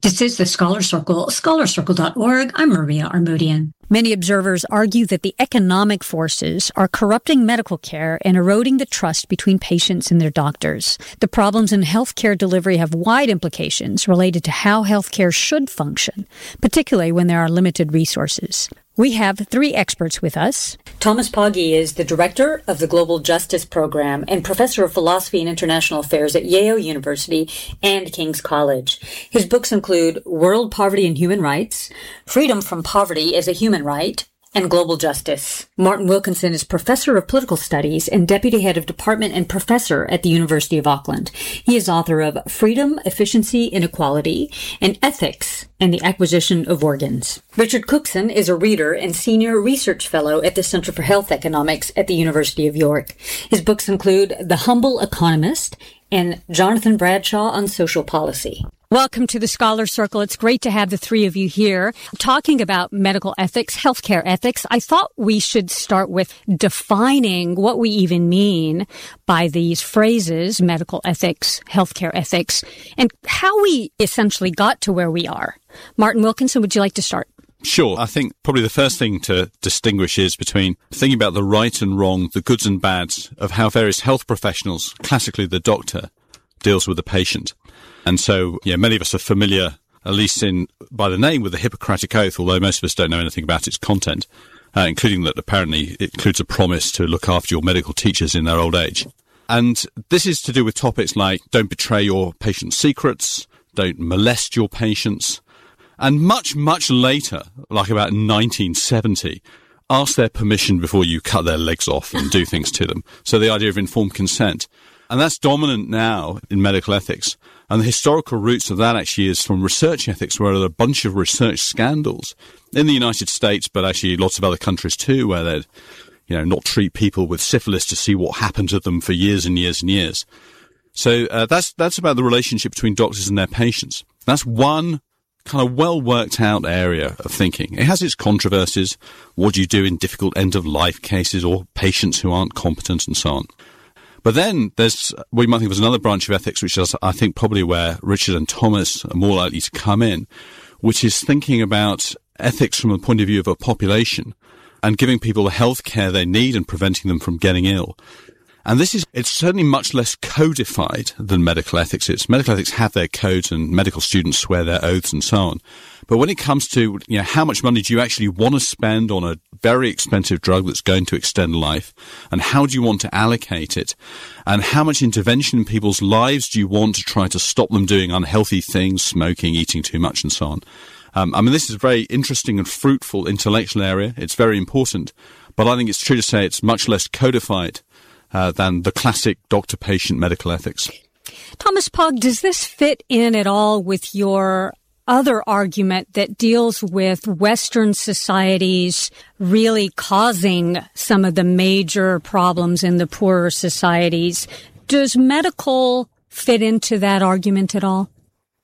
This is the Scholar Circle, scholarcircle.org. I'm Maria Armoudian. Many observers argue that the economic forces are corrupting medical care and eroding the trust between patients and their doctors. The problems in healthcare delivery have wide implications related to how healthcare should function, particularly when there are limited resources. We have three experts with us. Thomas Pogge is the director of the Global Justice Program and professor of philosophy and international affairs at Yale University and King's College. His books include World Poverty and Human Rights, Freedom from Poverty as a Human Right, and Global Justice. Martin Wilkinson is professor of political studies and deputy head of department and professor at the University of Auckland. He is author of Freedom, Efficiency, Inequality, and Ethics and the Acquisition of Organs. Richard Cookson is a reader and senior research fellow at the Center for Health Economics at the University of York. His books include The Humble Economist and Jonathan Bradshaw on Social Policy. Welcome to the Scholar Circle. It's great to have the three of you here talking about medical ethics, healthcare ethics. I thought we should start with defining what we even mean by these phrases, medical ethics, healthcare ethics, and how we essentially got to where we are. Martin Wilkinson, would you like to start? Sure. I think probably the first thing to distinguish is between thinking about the right and wrong, the goods and bads of how various health professionals, classically the doctor, deals with the patient. And so, many of us are familiar, at least by the name, with the Hippocratic Oath, although most of us don't know anything about its content, including that apparently it includes a promise to look after your medical teachers in their old age. And this is to do with topics like don't betray your patient's secrets, don't molest your patients, and much, much later, like about 1970, ask their permission before you cut their legs off and do things to them. So the idea of informed consent. And that's dominant now in medical ethics. And the historical roots of that actually is from research ethics, where there are a bunch of research scandals in the United States, but actually lots of other countries too, where they'd, not treat people with syphilis to see what happened to them for years and years and years. So that's about the relationship between doctors and their patients. That's one kind of well worked out area of thinking. It has its controversies. What do you do in difficult end of life cases or patients who aren't competent and so on? But then we might think there's another branch of ethics, which is, I think, probably where Richard and Thomas are more likely to come in, which is thinking about ethics from the point of view of a population and giving people the health care they need and preventing them from getting ill. And it's certainly much less codified than medical ethics is. Medical ethics have their codes and medical students swear their oaths and so on. But when it comes to, how much money do you actually want to spend on a very expensive drug that's going to extend life? And how do you want to allocate it? And how much intervention in people's lives do you want to try to stop them doing unhealthy things, smoking, eating too much and so on? This is a very interesting and fruitful intellectual area. It's very important. But I think it's true to say it's much less codified than the classic doctor-patient medical ethics. Thomas Pogge, does this fit in at all with your other argument that deals with Western societies really causing some of the major problems in the poorer societies? Does medical fit into that argument at all?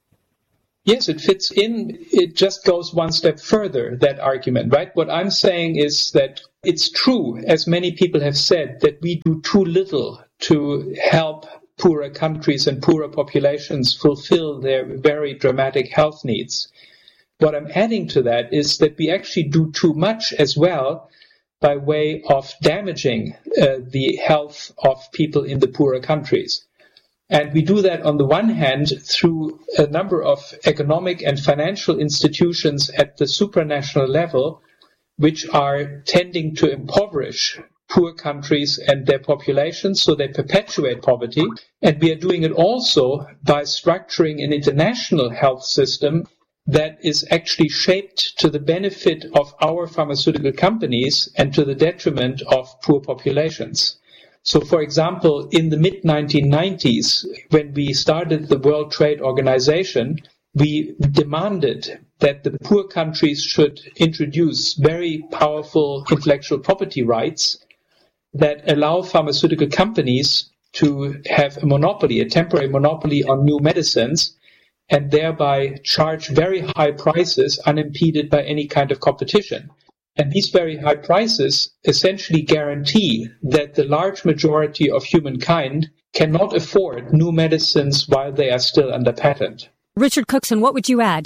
Yes, it fits in. It just goes one step further, that argument, right? What I'm saying is that it's true, as many people have said, that we do too little to help poorer countries and poorer populations fulfill their very dramatic health needs. What I'm adding to that is that we actually do too much as well by way of damaging the health of people in the poorer countries. And we do that on the one hand through a number of economic and financial institutions at the supranational level, which are tending to impoverish poor countries and their populations, so they perpetuate poverty. And we are doing it also by structuring an international health system that is actually shaped to the benefit of our pharmaceutical companies and to the detriment of poor populations. So, for example, in the mid-1990s, when we started the World Trade Organization, we demanded that the poor countries should introduce very powerful intellectual property rights that allow pharmaceutical companies to have a monopoly, a temporary monopoly on new medicines, and thereby charge very high prices unimpeded by any kind of competition. And these very high prices essentially guarantee that the large majority of humankind cannot afford new medicines while they are still under patent. Richard Cookson, what would you add?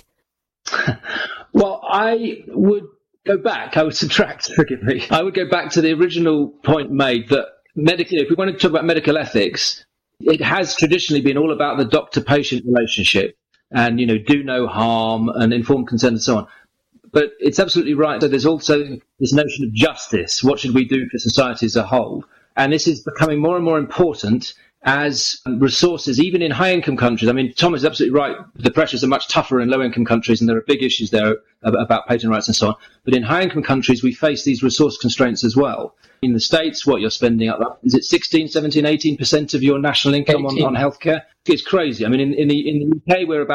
Well, I would go back. I would subtract, forgive me. I would go back to the original point made that if we want to talk about medical ethics, it has traditionally been all about the doctor-patient relationship and, do no harm and informed consent and so on. But it's absolutely right that there's also this notion of justice. What should we do for society as a whole? And this is becoming more and more important as resources, even in high-income countries. I mean, Tom is absolutely right. The pressures are much tougher in low-income countries, and there are big issues there about patent rights and so on. But in high-income countries, we face these resource constraints as well. In the States, what you're spending is it 16, 17, 18% of your national income on healthcare? It's crazy. I mean, in the UK, we're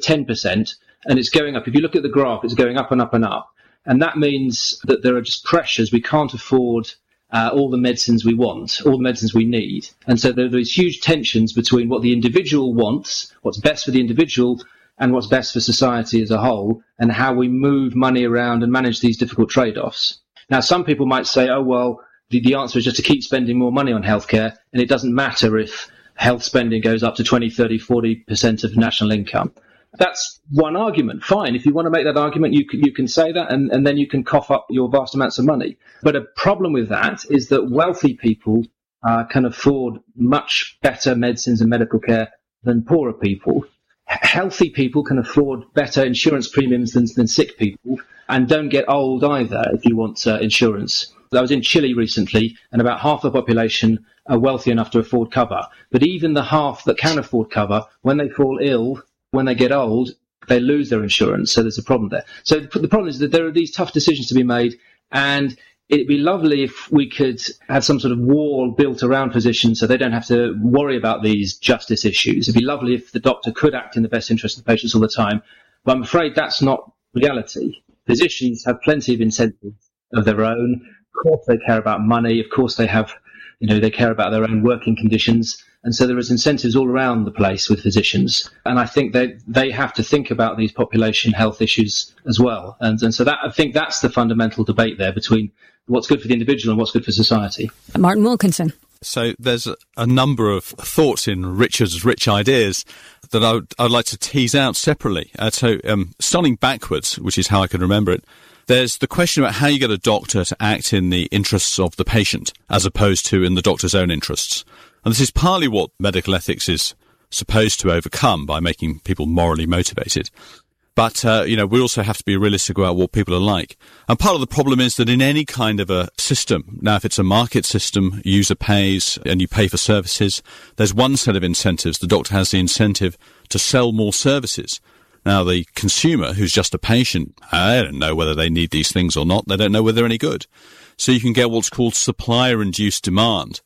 10%, and it's going up. If you look at the graph, it's going up and up and up. And that means that there are just pressures. We can't afford all the medicines we want, all the medicines we need. And so there are these huge tensions between what the individual wants, what's best for the individual, and what's best for society as a whole, and how we move money around and manage these difficult trade-offs. Now, some people might say, oh, well, the answer is just to keep spending more money on healthcare, and it doesn't matter if health spending goes up to 20, 30, 40% of national income. That's one argument. Fine. If you want to make that argument, you can say that, and then you can cough up your vast amounts of money. But a problem with that is that wealthy people can afford much better medicines and medical care than poorer people. Healthy people can afford better insurance premiums than sick people, and don't get old either if you want insurance. I was in Chile recently, and about half the population are wealthy enough to afford cover. But even the half that can afford cover, when they fall ill, when they get old, they lose their insurance. So there's a problem there. So the problem is that there are these tough decisions to be made, and it'd be lovely if we could have some sort of wall built around physicians so they don't have to worry about these justice issues. It'd be lovely if the doctor could act in the best interest of the patients all the time. But I'm afraid that's not reality. Physicians have plenty of incentives of their own. Of course they care about money. Of course they have, they care about their own working conditions. And so there is incentives all around the place with physicians. And I think they have to think about these population health issues as well. And so I think that's the fundamental debate there between what's good for the individual and what's good for society. Martin Wilkinson. So there's a number of thoughts in Richard's rich ideas that I'd like to tease out separately. Starting backwards, which is how I can remember it, there's the question about how you get a doctor to act in the interests of the patient as opposed to in the doctor's own interests. And this is partly what medical ethics is supposed to overcome by making people morally motivated. But, we also have to be realistic about what people are like. And part of the problem is that in any kind of a system, now if it's a market system, user pays and you pay for services, there's one set of incentives. The doctor has the incentive to sell more services. Now, the consumer, who's just a patient, they don't know whether they need these things or not. They don't know whether they're any good. So you can get what's called supplier-induced demand,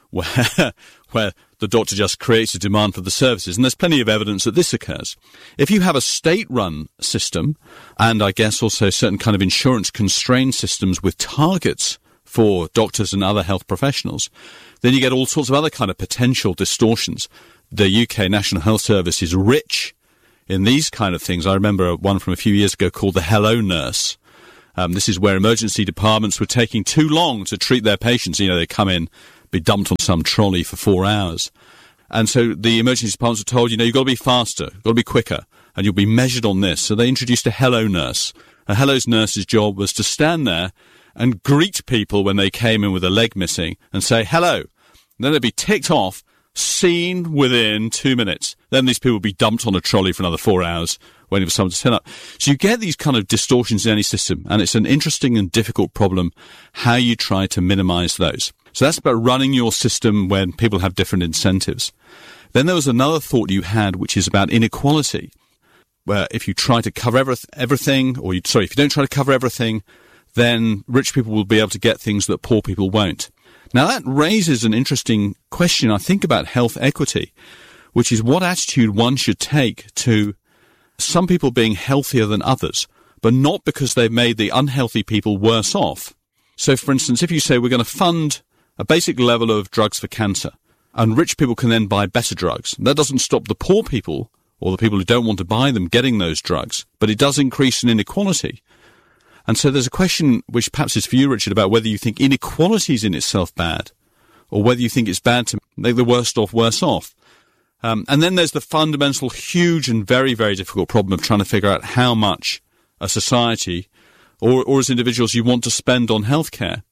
where the doctor just creates a demand for the services. And there's plenty of evidence that this occurs. If you have a state-run system, and I guess also certain kind of insurance-constrained systems with targets for doctors and other health professionals, then you get all sorts of other kind of potential distortions. The UK National Health Service is rich in these kind of things. I remember one from a few years ago called the Hello Nurse. This is where emergency departments were taking too long to treat their patients. They come in, be dumped on some trolley for 4 hours. And so the emergency departments were told, you've got to be faster, you've got to be quicker, and you'll be measured on this. So they introduced a Hello Nurse. A Hello Nurse's job was to stand there and greet people when they came in with a leg missing and say, hello. And then they'd be ticked off, seen within 2 minutes. Then these people would be dumped on a trolley for another 4 hours, waiting for someone to turn up. So you get these kind of distortions in any system, and it's an interesting and difficult problem how you try to minimize those. So that's about running your system when people have different incentives. Then there was another thought you had, which is about inequality, where if you try to cover everything, if you don't try to cover everything, then rich people will be able to get things that poor people won't. Now that raises an interesting question, I think, about health equity, which is what attitude one should take to some people being healthier than others, but not because they've made the unhealthy people worse off. So, for instance, if you say we're going to fund a basic level of drugs for cancer, and rich people can then buy better drugs, that doesn't stop the poor people, or the people who don't want to buy them, getting those drugs, but it does increase an inequality. And so there's a question, which perhaps is for you, Richard, about whether you think inequality is in itself bad, or whether you think it's bad to make the worst off worse off. And then there's the fundamental, huge and very, very difficult problem of trying to figure out how much a society or as individuals you want to spend on healthcare.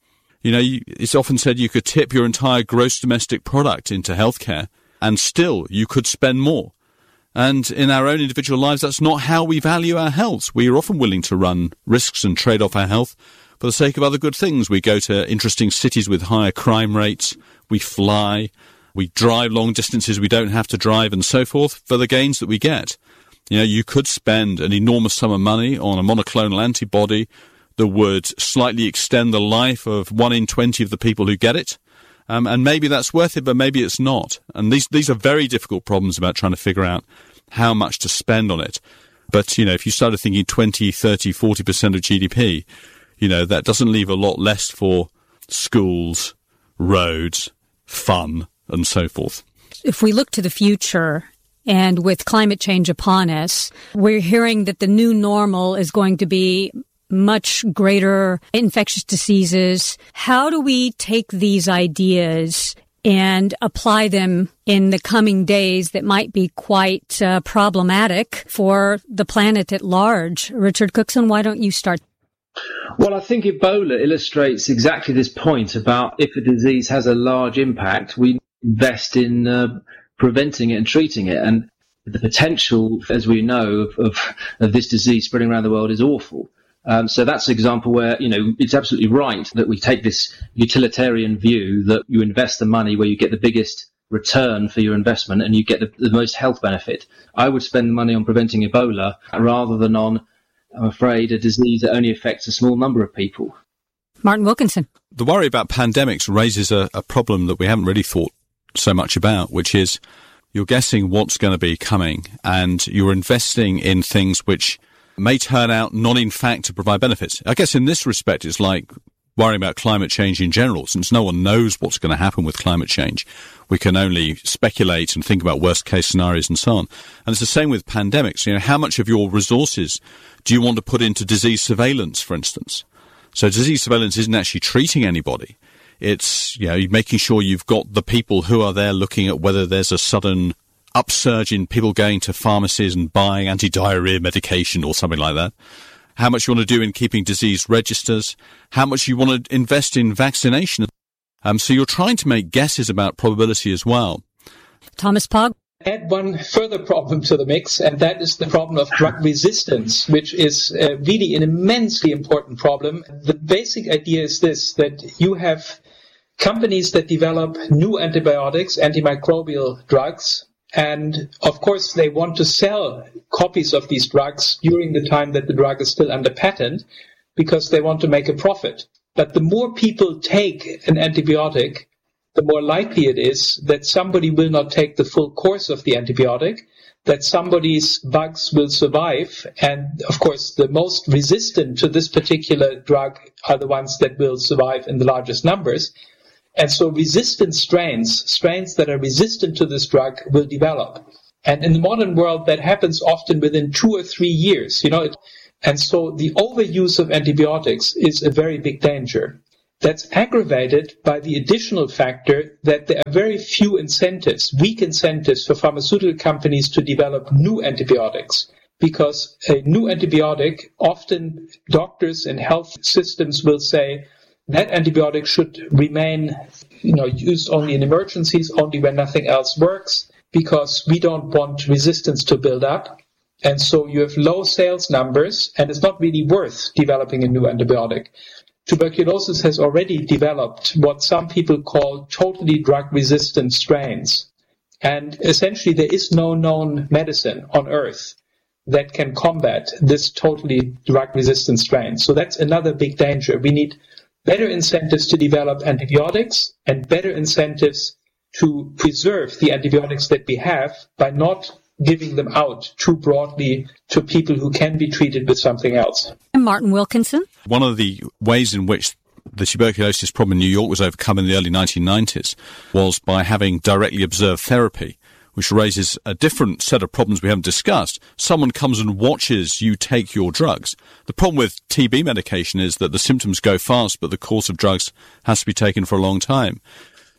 It's often said you could tip your entire gross domestic product into healthcare and still you could spend more. And in our own individual lives, that's not how we value our health. We are often willing to run risks and trade off our health for the sake of other good things. We go to interesting cities with higher crime rates. We fly. We drive long distances we don't have to drive and so forth for the gains that we get. You could spend an enormous sum of money on a monoclonal antibody that would slightly extend the life of 1 in 20 of the people who get it. And maybe that's worth it, but maybe it's not. And these are very difficult problems about trying to figure out how much to spend on it. But, if you started thinking 20, 30, 40% of GDP, that doesn't leave a lot less for schools, roads, fun, and so forth. If we look to the future, and with climate change upon us, we're hearing that the new normal is going to be much greater infectious diseases. How do we take these ideas and apply them in the coming days that might be quite problematic for the planet at large? Richard Cookson, why don't you start? Well, I think Ebola illustrates exactly this point about if a disease has a large impact, we invest in preventing it and treating it. And the potential, as we know, of this disease spreading around the world is awful. So that's an example where, it's absolutely right that we take this utilitarian view that you invest the money where you get the biggest return for your investment and you get the most health benefit. I would spend the money on preventing Ebola rather than on, I'm afraid, a disease that only affects a small number of people. Martin Wilkinson. The worry about pandemics raises a problem that we haven't really thought so much about, which is you're guessing what's going to be coming and you're investing in things which may turn out not in fact to provide benefits. I guess in this respect, it's like worrying about climate change in general. Since no one knows what's going to happen with climate change, we can only speculate and think about worst case scenarios and so on. And it's the same with pandemics. How much of your resources do you want to put into disease surveillance, for instance? So disease surveillance isn't actually treating anybody. It's, making sure you've got the people who are there looking at whether there's a sudden upsurge in people going to pharmacies and buying anti-diarrhea medication or something like that. How much you want to do in keeping disease registers. How much you want to invest in vaccination. So you're trying to make guesses about probability as well. Thomas Pogge. Add one further problem to the mix, and that is the problem of drug resistance, which is really an immensely important problem. The basic idea is this, that you have companies that develop new antibiotics, antimicrobial drugs, and of course they want to sell copies of these drugs during the time that the drug is still under patent because they want to make a profit. But the more people take an antibiotic, the more likely it is that somebody will not take the full course of the antibiotic, that somebody's bugs will survive. And of course, the most resistant to this particular drug are the ones that will survive in the largest numbers. And so resistant strains that are resistant to this drug will develop. And in the modern world, that happens often within 2 or 3 years, And so the overuse of antibiotics is a very big danger. That's aggravated by the additional factor that there are very few incentives, weak incentives for pharmaceutical companies to develop new antibiotics. Because a new antibiotic, often doctors and health systems will say that antibiotic should remain, used only in emergencies, only when nothing else works, because we don't want resistance to build up. And so you have low sales numbers, and it's not really worth developing a new antibiotic. Tuberculosis has already developed what some people call totally drug-resistant strains. And essentially there is no known medicine on Earth that can combat this totally drug-resistant strain. So that's another big danger. We need better incentives to develop antibiotics and better incentives to preserve the antibiotics that we have by not giving them out too broadly to people who can be treated with something else. And Martin Wilkinson. One of the ways in which the tuberculosis problem in New York was overcome in the early 1990s was by having directly observed therapy, which raises a different set of problems we haven't discussed. Someone comes and watches you take your drugs. The problem with TB medication is that the symptoms go fast, but the course of drugs has to be taken for a long time.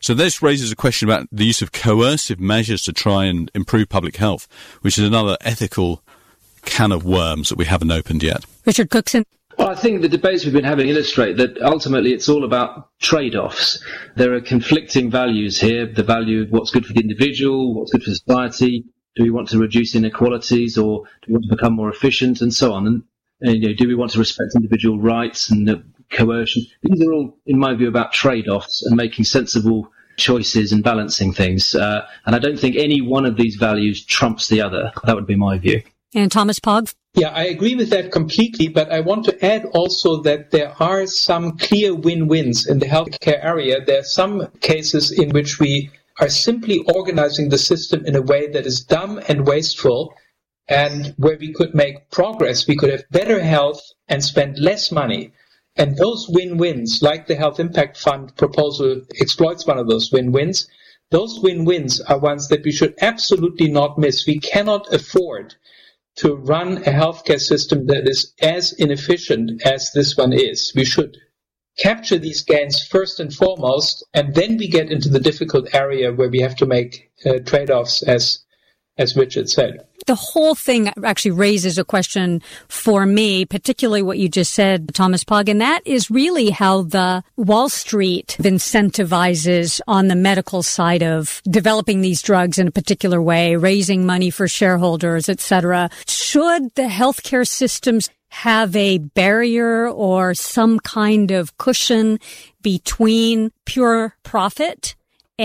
So this raises a question about the use of coercive measures to try and improve public health, which is another ethical can of worms that we haven't opened yet. Richard Cookson. Well, I think the debates we've been having illustrate that ultimately it's all about trade-offs. There are conflicting values here, the value of what's good for the individual, what's good for society. Do we want to reduce inequalities, or do we want to become more efficient, and so on? And do we want to respect individual rights and coercion? These are all, in my view, about trade-offs and making sensible choices and balancing things. And I don't think any one of these values trumps the other. That would be my view. And Thomas Pogge? Yeah, I agree with that completely, but I want to add also that there are some clear win-wins in the healthcare area. There are some cases in which we are simply organizing the system in a way that is dumb and wasteful, and where we could make progress. We could have better health and spend less money. And those win-wins, like the Health Impact Fund proposal exploits one of those win-wins, those win-wins are ones that we should absolutely not miss. We cannot afford to run a healthcare system that is as inefficient as this one is. We should capture these gains first and foremost, and then we get into the difficult area where we have to make trade-offs, as Richard said. The whole thing actually raises a question for me, particularly what you just said, Thomas Pogge, and that is really how the Wall Street incentivizes on the medical side of developing these drugs in a particular way, raising money for shareholders, etc. Should the healthcare systems have a barrier or some kind of cushion between pure profit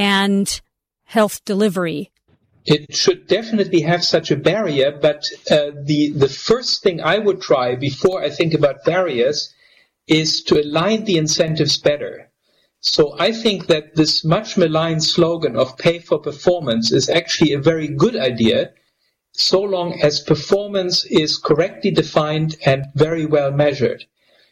and health delivery? It should definitely have such a barrier, but the first thing I would try before I think about barriers is to align the incentives better. So I think that this much maligned slogan of pay for performance is actually a very good idea, so long as performance is correctly defined and very well measured.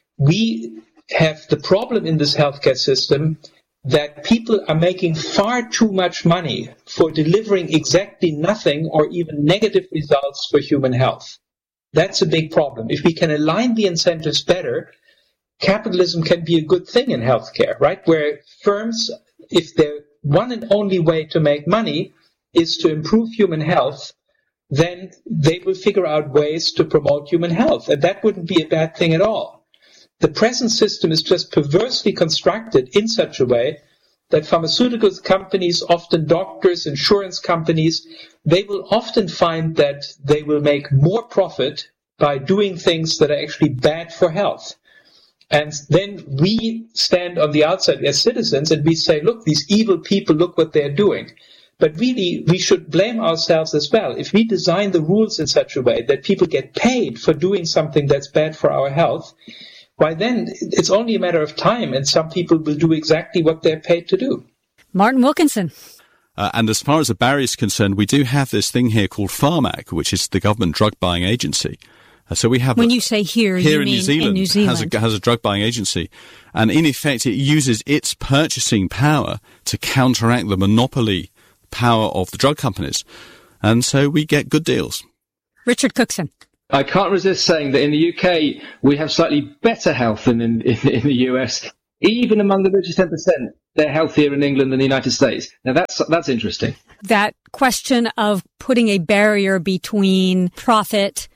We have the problem in this healthcare system that people are making far too much money for delivering exactly nothing or even negative results for human health. That's a big problem. If we can align the incentives better, capitalism can be a good thing in healthcare, right? Where firms, if their one and only way to make money is to improve human health, then they will figure out ways to promote human health. And that wouldn't be a bad thing at all. The present system is just perversely constructed in such a way that pharmaceutical companies, often doctors, insurance companies, they will often find that they will make more profit by doing things that are actually bad for health. And then we stand on the outside as citizens and we say, look, these evil people, look what they're doing. But really, we should blame ourselves as well. If we design the rules in such a way that people get paid for doing something that's bad for our health, why then it's only a matter of time and some people will do exactly what they're paid to do. Martin Wilkinson. And as far as the barrier is concerned, we do have this thing here called Pharmac, which is the government drug buying agency. So we have when you say here you in mean New Zealand, in New Zealand. has a drug buying agency, and in effect it uses its purchasing power to counteract the monopoly power of the drug companies, and so we get good deals. Richard Cookson. I can't resist saying that in the UK we have slightly better health than in the US. Even among the richest 10%, they're healthier in England than the United States. Now that's interesting. That question of putting a barrier between profit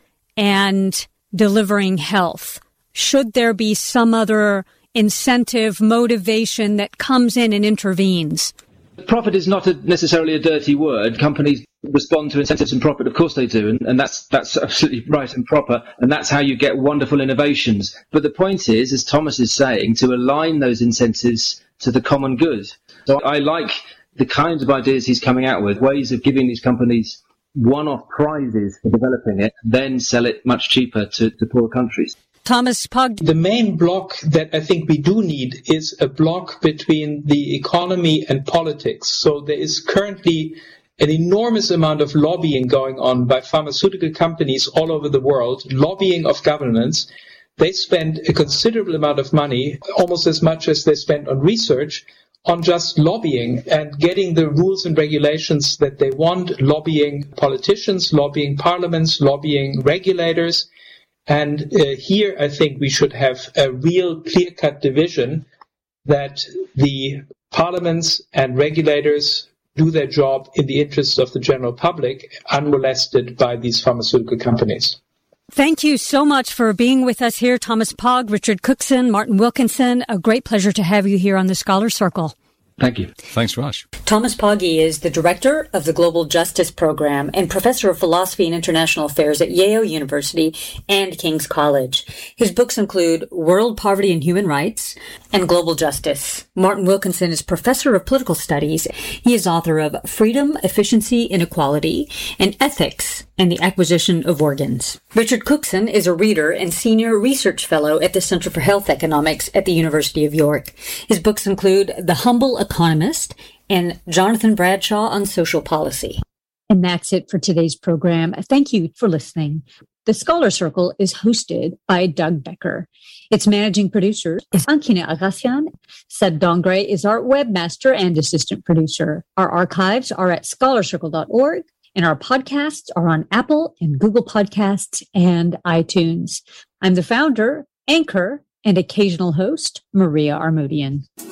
and delivering health. Should there be some other incentive, motivation that comes in and intervenes? Profit is not necessarily a dirty word. Companies respond to incentives and profit. Of course they do. And that's absolutely right and proper. And that's how you get wonderful innovations. But the point is, as Thomas is saying, to align those incentives to the common good. So I like the kinds of ideas he's coming out with, ways of giving these companies one-off prizes for developing it, then sell it much cheaper to poor countries. Thomas Pogge. The main block that I think we do need is a block between the economy and politics. So there is currently an enormous amount of lobbying going on by pharmaceutical companies all over the world, lobbying of governments. They spend a considerable amount of money, almost as much as they spend on research, on just lobbying and getting the rules and regulations that they want, lobbying politicians, lobbying parliaments, lobbying regulators. And here I think we should have a real clear-cut division that the parliaments and regulators do their job in the interests of the general public, unmolested by these pharmaceutical companies. Thank you so much for being with us here, Thomas Pogge, Richard Cookson, Martin Wilkinson. A great pleasure to have you here on the Scholar Circle. Thank you. Thanks, Raj. Thomas Pogge is the director of the Global Justice Program and professor of philosophy and international affairs at Yale University and King's College. His books include World Poverty and Human Rights and Global Justice. Martin Wilkinson is professor of political studies. He is author of Freedom, Efficiency, Inequality, and Ethics and the Acquisition of Organs. Richard Cookson is a reader and senior research fellow at the Center for Health Economics at the University of York. His books include The Humble Economist and Jonathan Bradshaw on Social Policy. And that's it for today's program. Thank you for listening. The Scholar Circle is hosted by Doug Becker. Its managing producer is Ankina Agassian. Seb Dongre is our webmaster and assistant producer. Our archives are at scholarcircle.org, and our podcasts are on Apple and Google Podcasts and iTunes. I'm the founder, anchor, and occasional host, Maria Armodian.